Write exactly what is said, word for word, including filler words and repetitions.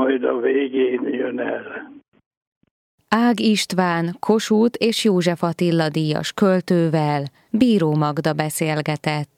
majd a végén jön el. Ág István Kossuth és József Attila díjas költővel Bíró Magda beszélgetett.